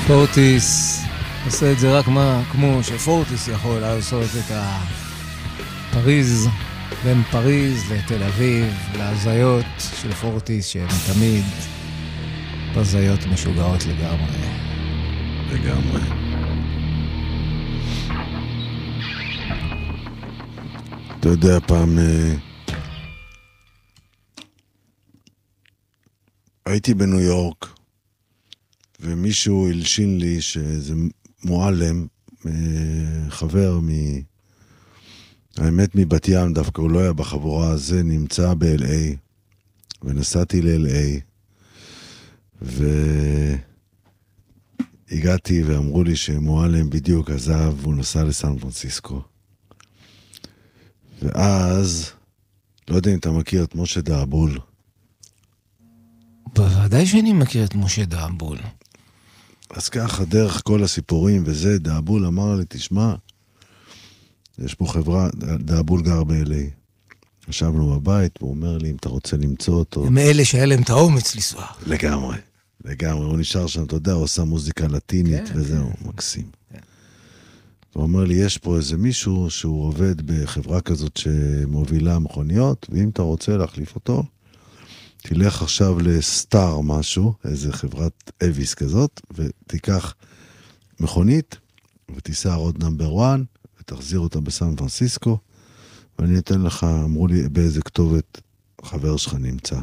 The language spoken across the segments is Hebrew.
פורטיס עושה את זה רק כמו שפורטיס יכול לעשות את הפריז, בין פריז לתל אביב, להזיות של פורטיס שהן תמיד הזיות משוגעות לגמרי. לגמרי. אתה יודע, פעם הייתי בניו יורק ומישהו הלשין לי שזה מועלם, חבר האמת מבת ים, דווקא הוא לא היה בחבורה הזה, נמצא ב-LA, ונסעתי ל-LA, והגעתי ואמרו לי שמועלם בדיוק עזב, והוא נסע לסן פרנסיסקו. ואז, לא יודע אם אתה מכיר את משה דאבול. בוודאי שאני מכיר את משה דאבול. אז ככה, דרך כל הסיפורים וזה, דאבול אמר לי, תשמע, יש פה חברה, דאבול גר ב-LA. ישבנו בבית, והוא אומר לי, אם אתה רוצה למצוא אותו... הם אלה שהיה להם את האומץ לנסוע. לגמרי, לגמרי. הוא נשאר שם, אתה יודע, הוא עושה מוזיקה לטינית, וזהו, מקסים. הוא אומר לי, יש פה איזה מישהו שהוא עובד בחברה כזאת שמובילה מכוניות, ואם אתה רוצה להחליף אותו, תלך עכשיו לסטאר משהו, איזה חברת אביס כזאת, ותיקח מכונית, ותיסע עוד נאמבר 1, ותחזיר אותה בסן פרנסיסקו, ואני אתן לך, אמרו לי, באיזה כתובת חבר שלך נמצא.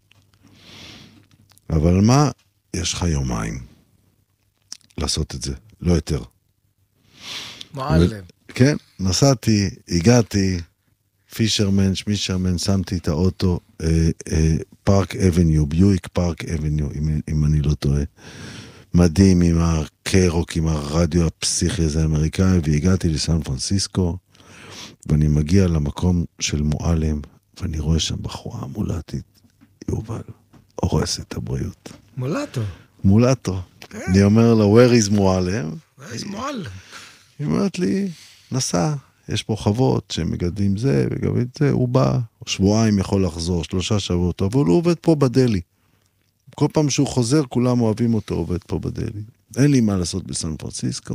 אבל מה? יש לך יומיים לעשות את זה, לא יותר. מעלם. כן, נסעתי, הגעתי, פישרמן, שמישרמן, שמתי את האוטו, פארק אבניו, ביואיק פארק אבניו, אם אני לא טועה. מדהים עם הקרוק, עם הרדיו הפסיכי הזה האמריקאי, והגעתי לסן פרנסיסקו, ואני מגיע למקום של מועלם, ואני רואה שם בחורה מולטית, יובל, הורס את הבריאות. מולטו. מולטו. אני אומר לה, where is מועלם? where is מועלם? היא אומרת לי, נסע, יש פה חוות שמגדלים זה וגם את זה, הוא בא, שבועיים יכול לחזור, 3 שבועות, אבל הוא עובד פה בדלי. כל פעם שהוא חוזר, כולם אוהבים אותו, עובד פה בדלי. אין לי מה לעשות בסן פרנסיסקו.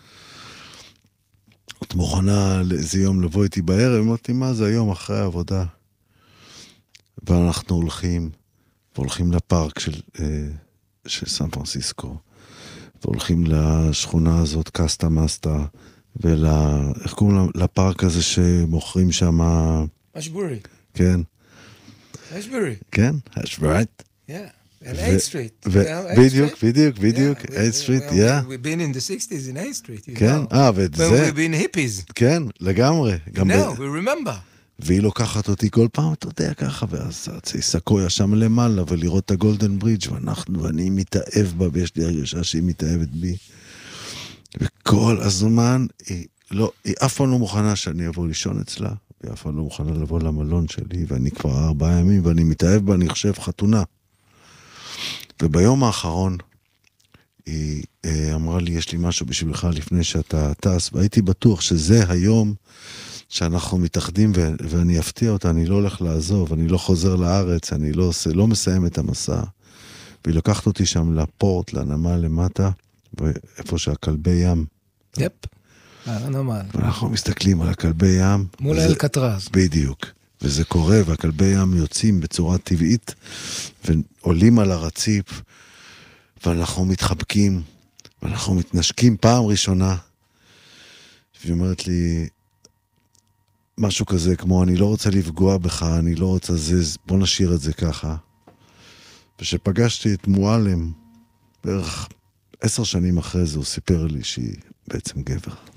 את מוכנה לאיזה יום לבוא איתי בערב, אמרתי, מה זה היום אחרי העבודה? ואנחנו הולכים לפארק של סן פרנסיסקו, והולכים לשכונה הזאת, קסטה מסטה, איך קוראים לפארק הזה שמוכרים שם... אשבורי. כן. אשבורי. כן, אשבורי. Yeah. And 8th Street. בדיוק, 8th Street, yeah. We've been in the 60s in 8th Street. כן, וזה... When we've been hippies. כן, לגמרי. No, we remember. והיא לוקחת אותי כל פעם, אתה יודע ככה, ואז סקויה שם למעלה, ולראות את הגולדן ברידג' ואני מתאהב בה, ויש לי הרגשה שהיא מתאהבת בי. וכל הזמן, היא אף פעם לא מוכנה שאני אבוא לישון אצלה, והיא אף פעם לא מוכנה לבוא למלון שלי, ואני כבר 4 ימים, ואני מתאהב בה, אני חושב חתונה. וביום האחרון, היא אמרה לי, יש לי משהו בשבילך לפני שאתה טס, והייתי בטוח שזה היום שאנחנו מתאחדים, ואני אפתיע אותה, אני לא הולך לעזוב, אני לא חוזר לארץ, אני לא מסיים את המסע. והיא לקחת אותי שם לפורט, לנמל למטה, ואיפה שהכלבי ים. יפ, הנמל. ואנחנו מסתכלים על הכלבי ים. מול אלקטרז. בדיוק. וזה קורה, והכלבי ים יוצאים בצורה טבעית, ועולים על הרציף, ואנחנו מתחבקים, ואנחנו מתנשקים פעם ראשונה. והיא אומרת לי, משהו כזה, כמו אני לא רוצה לפגוע בך, אני לא רוצה זה, בוא נשאיר את זה ככה. ושפגשתי את מועלם, בערך 10 שנים אחרי זה, הוא סיפר לי שהיא בעצם גבר.